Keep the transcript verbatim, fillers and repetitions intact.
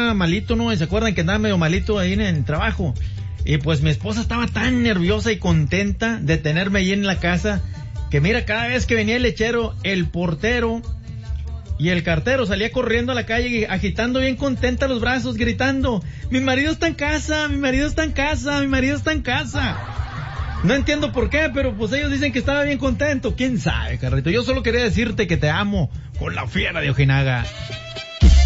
andaba malito, ¿no? ¿Se acuerdan que andaba medio malito ahí en el trabajo? Y pues mi esposa estaba tan nerviosa y contenta de tenerme ahí en la casa, que mira, cada vez que venía el lechero, el portero y el cartero salía corriendo a la calle agitando bien contenta los brazos, gritando: mi marido está en casa, mi marido está en casa, mi marido está en casa. No entiendo por qué, pero pues ellos dicen que estaba bien contento. ¿Quién sabe, carrito? Yo solo quería decirte que te amo con la fiera de Ojinaga.